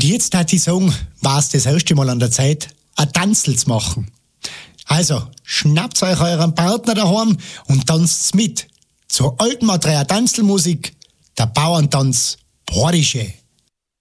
Und jetzt hat ich sagen, war es das erste Mal an der Zeit, ein Tanzel zu machen. Also, schnappt euch euren Partner daheim und tanzt mit. Zur alten Matrea Tanzelmusik, der Bauerntanz Bordische.